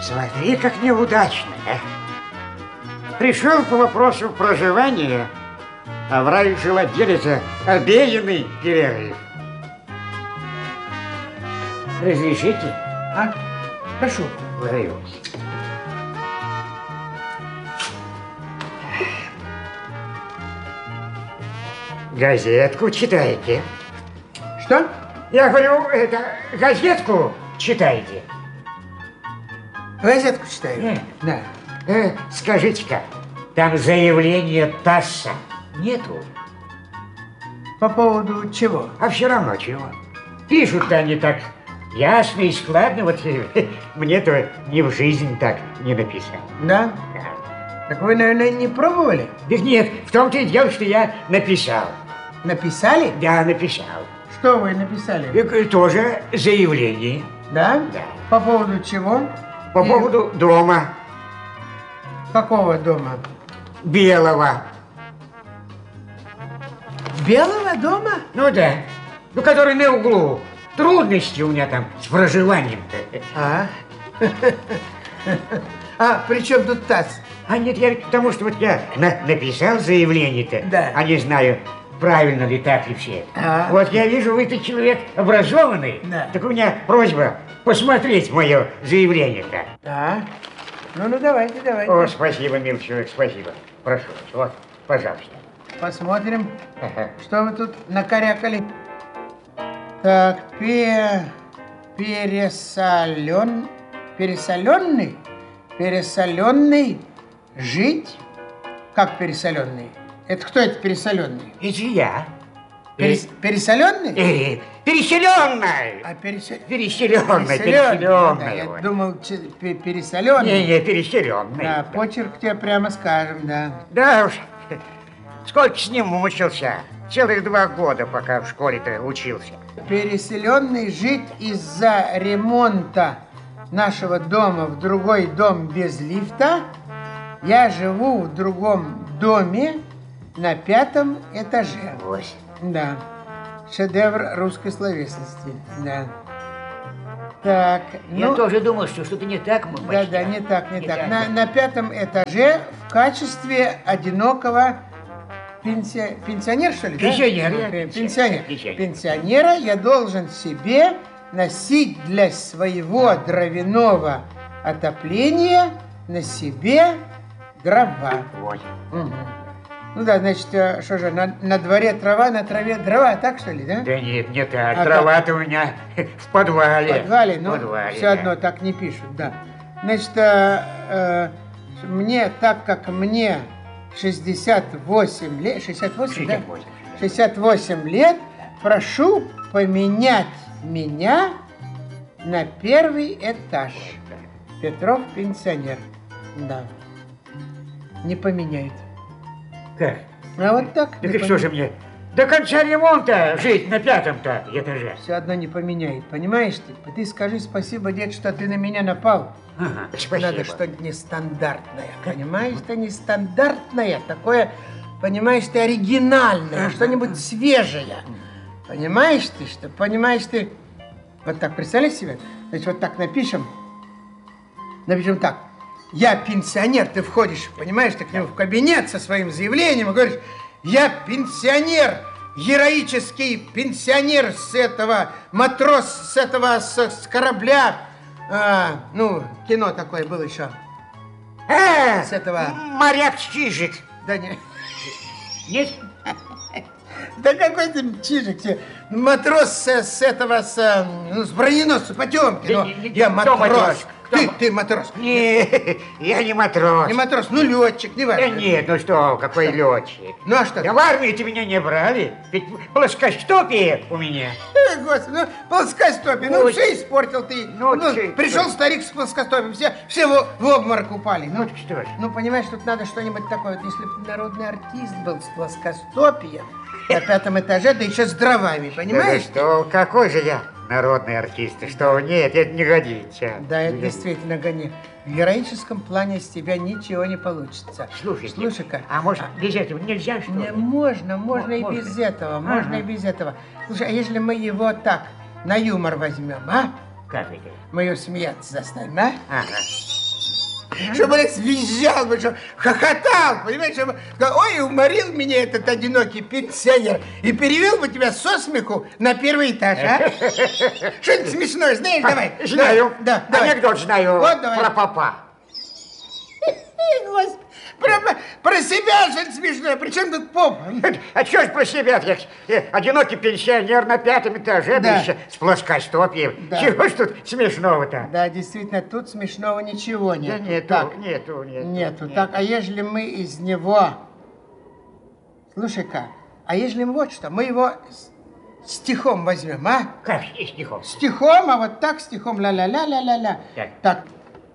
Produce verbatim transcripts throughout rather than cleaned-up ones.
Смотри, как неудачно, а? Пришел по вопросу проживания, а врач жилоделица обеденный перерыв. Разрешите? А? Прошу. Благодарю вас. Газетку читаете? Что? Я говорю, это, газетку читаете? Газетку читаю? Э, Да. э, скажите-ка, там заявление ТАССа нету? По поводу чего? А все равно чего. Пишут-то они так ясно и складно, вот мне-то ни в жизнь так не написали. Да? Да. Так вы, наверное, не пробовали? Да нет, в том-то и дело, что я написал. Написали? Да, написал. Что вы написали? И тоже заявление. Да? Да. По поводу чего? По И поводу дома. какого дома? Белого. Белого дома? Ну да. Ну, который на углу. Трудности у меня там с проживанием-то. А? А, при чем тут ТАСС? А нет, я ведь потому, что вот я на написал заявление-то. Да. А не знаю, правильно ли так и все. А. Вот я вижу, вы-то человек образованный. Да. Так у меня просьба посмотреть мое заявление-то. А? Ну, ну, давайте, давайте. О, спасибо, милый человек, спасибо. Прошу вас, вот, пожалуйста. Посмотрим, Ага. что вы тут накорякали. Так, пе... пересолен... Пересоленный? Пересоленный жить? Как пересоленный? Это кто это пересоленный? Это я. Перес... Пересоленный? Э, переселенная. А пересо... Переселенная, пересоленный, да, переселенная. я вот. думал, че- пе- пересоленный. Не-не, переселенная. Да, почерк тебе прямо скажем, да. Да уж, сколько с ним мучился. Целых два года, пока в школе-то учился. Переселенный жить из-за ремонта нашего дома в другой дом без лифта. Я живу в другом доме на пятом этаже. Вот. Да. Шедевр русской словесности. Да. Так, Я ну, тоже думал, что что-то не так мы да, да, не так, не, так. На, на пятом этаже в качестве одинокого пенси... пенсионера, что ли? да? Пенсионер, я Пен- пенсионер, Пенсионер. пенсионер. Пенсионера я должен себе носить для своего дровяного отопления на себе дрова. Вот. Мгм. Ну да, значит, э, что же, на, на дворе трава, на траве дрова, так что ли, да? Да нет, не так. А Трава-то у меня в подвале. В подвале, ну, В подвале, все да. одно так не пишут, да. Значит, э, э, мне, так как мне шестьдесят восемь лет, шестьдесят восемь, да? шестьдесят восемь. шестьдесят восемь лет, прошу поменять меня на первый этаж. Петров пенсионер. Да. Не поменяет. Как? А вот так. Так и что же мне, до конца ремонта жить на пятом-то этаже? Все одно не поменяет, понимаешь ты? Ты скажи спасибо, дед, что ты на меня напал. Ага, спасибо. Надо что-то нестандартное, понимаешь? Ты нестандартное, такое, понимаешь, ты оригинальное, что-нибудь свежее. Понимаешь ты, что, понимаешь ты? Вот так, представляешь себе? Значит, вот так напишем, напишем так. Я пенсионер, ты входишь, понимаешь, ты к нему в кабинет со своим заявлением и говоришь, я пенсионер, героический пенсионер с этого, матрос с этого, с, с корабля, а, ну, кино такое было еще. А, С этого... моряк Чижик. Да не... Нет? Да какой ты чижик тебе? Матрос с, с этого, с, ну, с броненосца Потемкина. Да Ну, не- не- я кто матрос. матрос? Кто Ты, ма- ты матрос. Не, я не матрос. Не матрос, ну летчик, не Да важно. нет, ну что, какой летчик. Ну а что? Да в армию-то меня не брали. Ведь плоскостопие у меня. Э, Господи, ну плоскостопие, ну Ой. все испортил ты. Ну, Ну, ты- пришел старик с плоскостопием, все, все в, в обморок упали. Ну Ну, так что ж. ну, понимаешь, тут надо что-нибудь такое. Вот если бы народный артист был с плоскостопием на пятом этаже, да еще с дровами, понимаешь? Да что, какой же я народный артист? Ты что, нет, это не годится. Да, это Не действительно гони. В героическом плане из тебя ничего не получится. Слушайте, Слушай-ка. а может без этого нельзя, что Не, ли? можно, можно Мо- и можно. без этого, можно Ага. и без этого. Слушай, а если мы его так на юмор возьмем, а? Как это? Мы ее смеяться заставим, а? Ага. Чтобы он визжал, чтобы хохотал, понимаешь? Чтобы, ой, уморил меня этот одинокий пенсионер. И перевел бы тебя со смеху на первый этаж, а? Что-нибудь смешное знаешь? Давай. Знаю. Да, давай. Анекдот знаю. Вот, давай. Про папа. Господи, про, про себя что-то смешное. При чем тут поп? А что ж про себя? Я, э, одинокий пенсионер на пятом этаже, да еще с плоскостопием. Да. Чего ж тут смешного-то? Да, действительно, тут смешного ничего нет. Да нету, так, нету, нету. Нету. Нет. Так, а ежели мы из него... Слушай-ка, а ежели мы вот что, мы его стихом возьмем, а? Как стихом? Стихом, а вот так стихом, ля-ля-ля-ля-ля-ля. Так. Так.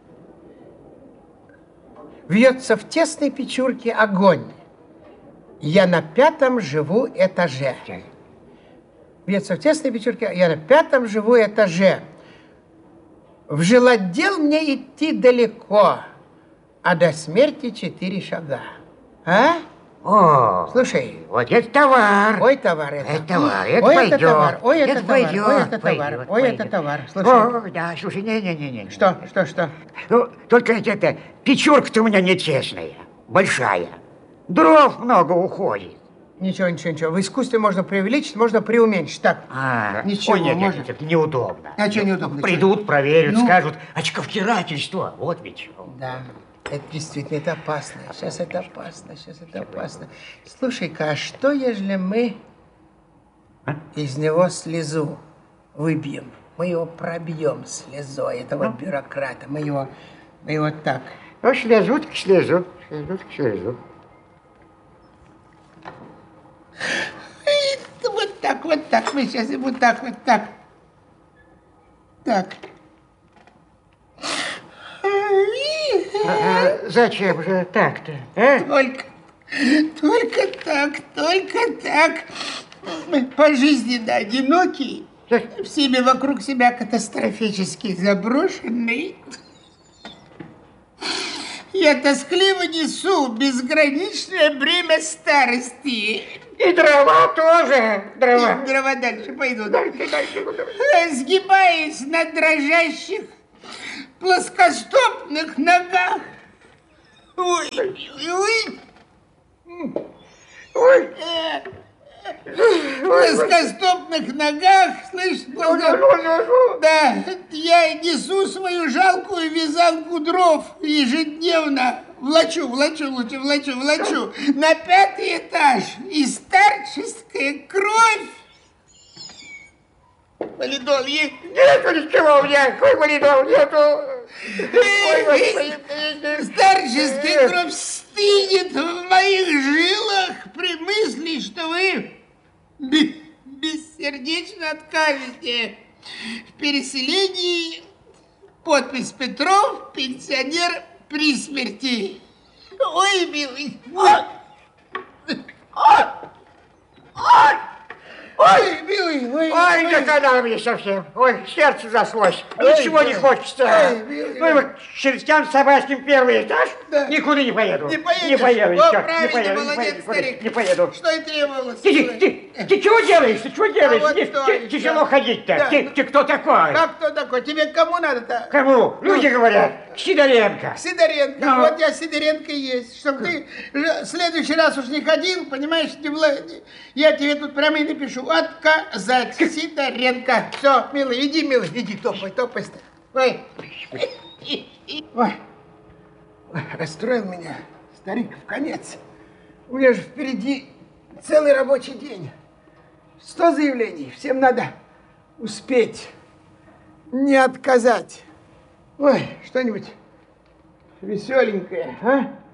Вьется в тесной печурке огонь. Я на пятом живу этаже. Так. Вьется в тесной печурке, я на пятом живу этаже. В жилотдел мне идти далеко, а до смерти четыре шага. А? О, Слушай. Вот это товар. Ой, товар это. Это товар, это Ой, пойдет. это товар. Ой, это, это товар. пойдет, Ой, это товар. пойдет, Ой, пойдет. это товар. Слушай. О, да, слушай, не-не-не-не. Что, что, что? Ну, только это, печурка-то у меня нечестная, большая. Дров много уходит. Ничего, ничего, ничего. В искусстве можно преувеличить, можно преуменьшить. Так, А, ничего, ой, нет, нет, можно. нет, это неудобно. А что неудобно? Придут, проверят, Ну? скажут, очковтирательство. Вот ведь чего. Да, это действительно, это опасно. Сейчас это опасно, сейчас это опасно. Слушай-ка, а что, ежели мы А? из него слезу выбьем? Мы его пробьем слезой, этого бюрократа. Мы его, мы его так. Ну, слезут, к слезу, слезут, к слезу. И вот так, вот так. Мы сейчас ему так, вот так. Так. А, а зачем же так-то, а? Только, только так, только так. Пожизненно одинокий, всеми вокруг себя катастрофически заброшенный. Я тоскливо несу безграничное бремя старости. И дрова тоже, дрова. И дрова дальше пойдут. Дальше, дальше, ну, давай. Сгибаясь на дрожащих плоскостопных ногах. Ой, ой, Ой, плоскостопных ногах, слышь, ну, ну, ну, ну, ну. да, я несу свою жалкую вязанку дров ежедневно, влачу, влачу, лучше влачу, влачу, на пятый этаж, и старческая кровь. Валидол есть? Нету ничего у меня, какой валидол, нету. Ой, господи. Старческая кровь стынет в моих жилах при мысли, что вы бе- бессердечно откажете в переселении. Подпись Петров, пенсионер при смерти. Ой, милый. Ой, ой, ой, ой, милый. Ой, Ой, не доконал мне совсем. Ой, сердце зашлось. Ой, Ничего не ой. хочется. Ой, милый. Ну, и вот чертям собачьим первый этаж, Да. никуда не поеду. Не поедешь? Не поеду, О, ничего, правильно, не поеду, молодец, не поеду, старик. не поеду. Что и требовалось. Ты, ты, ты, ты чего делаешь? Ты чего делаешь? вот Мне что ти- еще. тяжело ходить-то. Да, Ты, ну- ты кто такой? Как кто такой? Тебе к кому надо-то? Кому? Люди говорят, Сидоренко. Сидоренко. Ну. Вот я Сидоренко и есть. Чтоб ты в следующий раз уж не ходил, понимаешь, не вла- я тебе тут прямо и напишу. Отказать. Сидоренко. Все, милый, иди, милый, иди, топай, топай. Ой. Ой. Ой, расстроил меня старик в конец. У меня же впереди целый рабочий день. Сто заявлений. Всем надо успеть. Не отказать. Ой, что-нибудь веселенькое, а?